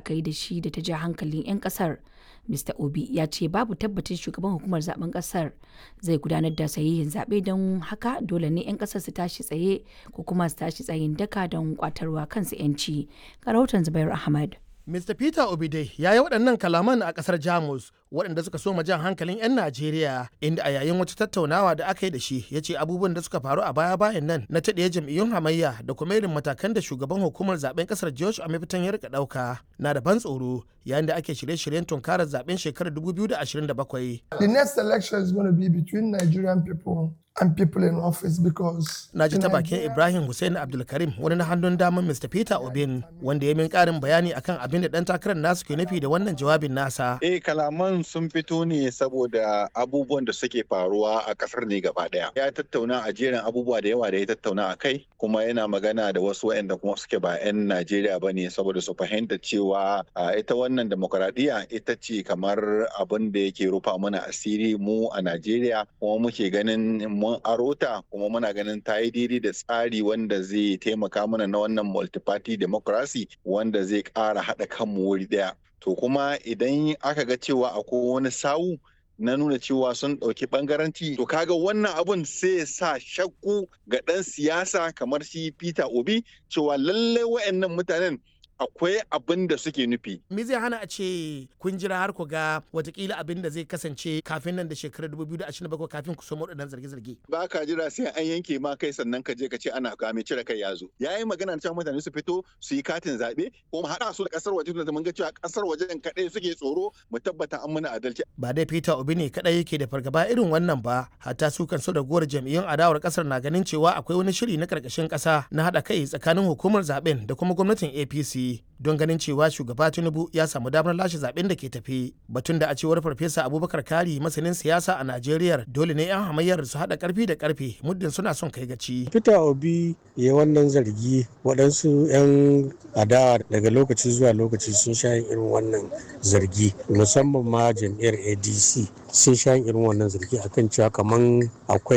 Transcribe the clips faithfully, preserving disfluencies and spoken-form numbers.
aka yi da shi da ta ja hankalin 'yan kasar. Mr Obi ya ce babu tabbacin shugaban hukumar zaben kasar zai gudanar da sahihin zaɓe, don haka dole ne 'yan kasar su tashi tsaye ko kuma su tashi tsayin daka don kwatarwa kansu 'yanci. Ga rahoton Zubair Ahmad. Mr Peter Obi dai ya yi waɗannan kalaman a ƙasar Jamus waɗanda suka so jan hankalin 'yan Najeriya, inda a yayin wata tattaunawa da aka yi da shi ya ce abubuwan da suka faru a baya-bayan nan na taɗiye jam'iyyun hamayya da kuma irin matakan da shugaban hukumar zaben ƙasar George Amiftan ya rika ɗauka na da ban tsoro yayin da ake shirye-shiryen tunkarar zaben shekarar dubu biyu da ashirin da bakwai. The next election is going to be between Nigerian people and people in office because na ji ta bakin Ibrahim Hussein Abdulkarim, wani na hannun daman Mr Peter Obin, wanda ya min karin bayani akan abin da dan takarar nasu ke nufi da wannan jawabin nasa. Eh, kalaman sun fito ne saboda abubuwan da suke faruwa a kasar ne gaba daya. Ya tattauna a jerin abubuwa da yawa da ya tattauna a kai, kuma yana magana da wasu waɗanda kuma suke ba 'yan Najeriya ba ne saboda su fahimta cewa ita wannan demokradiyya ita ce kamar abin da yake rufa mana asiri mu a Najeriya, kuma muke ganin mun arota kuma muna ganin ta yi daidai da tsari wanda zai taimaka mana na wannan multi-party democracy wanda zai ƙara haɗa kanmu wuri ɗaya. To kuma idan aka ga cewa akwai wani sawu na nuna cewa sun ɗauki ɓangaranci, to kaga wannan abun sai ya sa shakku ga ɗan siyasa kamar shi Peter Obi cewa lallai wa'annan mutanen akwai abin da suke nufi. Me zai hana a ce kun jira har ku ga watakila abin da zai kasance kafin nan da shekarar dubu biyu da ashirin da bakwai kafin ku so waɗannan zarge-zarge? Ba ka jira sai an yanke ma kai sannan ka je ka ce ana game cire kai ya zo. Ya yi magana cewa mutane su fito su yi katin zaɓe ko mu haɗa su da ƙasar waje da mun ga cewa ƙasar wajen kaɗai suke tsoro, mu tabbata an muna adalci. Ba dai Peter Obi ne kaɗai yake da fargaba irin wannan ba, hatta su kan so da gowar jam'iyyun adawar ƙasar na ganin cewa akwai wani shiri na ƙarƙashin ƙasa na haɗa kai tsakanin hukumar zaɓen da kuma gwamnatin A P C don ganin cewa shugaba Tinubu ya samu damar lashe zaben da ke tafi. Batun da a cewar Farfesa Abubakar Kari, masanin siyasa a Najeriya, dole ne 'yan hamayyar su haɗa ƙarfi da ƙarfe muddin suna son kai gaci. Peter Obi ya wannan zargi, waɗansu 'yan adawa daga lokaci zuwa lokaci sun sha irin wannan zargi, musamman ma jam'iyyar A D C sun sha irin wannan zargi akan cewa kaman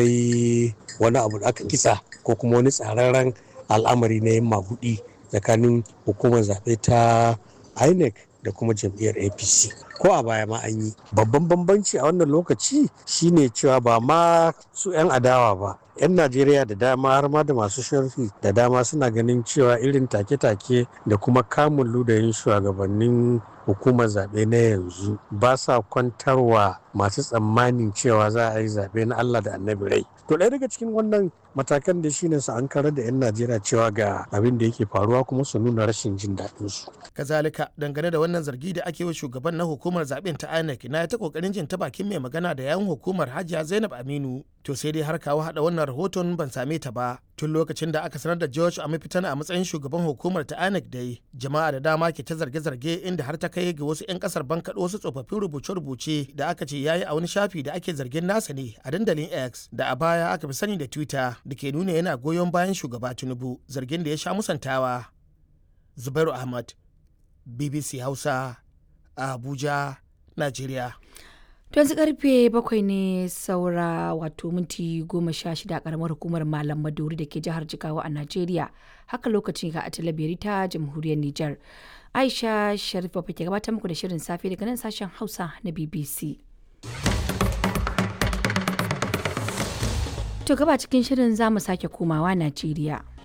akwai wani abu da aka kitsa ko kuma wani tsararren al'amari na yin maguɗi tsakanin hukumar zaɓe ta I N E C da kuma jam'iyyar A P C. Ko a baya ma an yi. Babban bambanci a wannan lokaci shine cewa ba ma su 'yan adawa ba, 'yan Najeriya da dama har ma da masu sharhi da dama suna ganin cewa irin take-take da kuma kamun ludayin shugabannin hukumar zaɓe na yanzu ba sa kwantarwa masu tsammanin cewa za a yi zaɓe na Allah da annabi rai. To ɗaya daga cikin wannan matakan da shine su an karar da 'yan Najeriya cewa ga abin da yake faruwa kuma su nuna rashin jin daɗin su. Kazalika, dangane da wannan zargi da ake wa shugaban na hukumar zaɓen ta I N E C, na ta kokarin jin ta bakin mai magana da yawun hukumar Hajiya Zainab Aminu. To sai dai har kawo haɗa wannan rahoton ban same ta ba. Tun lokacin da aka sanar da George Amiftan a matsayin shugaban hukumar ta I N E C dai, jama'a da dama ke ta zarge-zarge, inda har ta kai ga wasu 'yan kasar bankaɗo wasu tsofaffin rubuce-rubuce da aka ce yayi a wani shafi da ake zargin nasa ne a dandalin X da a baya aka fi sani da Twitter, da ke nuna yana goyon bayan shugaba Tinubu, zargin da ya sha musantawa. Zubairu Ahmad, B B C Hausa, a Abuja, Najeriya. To yanzu karfe bakwai ne saura wato minti goma sha shida a karamar hukumar Malam Maduri da ke jihar Jigawa a Najeriya. Haka lokacin ga a Talabiri ta Jamhuriyar Nijar. Aisha Sharifa ke gabatar muku da shirin safe daga nan sashen Hausa na B B C. To gaba cikin shirin za mu sake komawa Najeriya.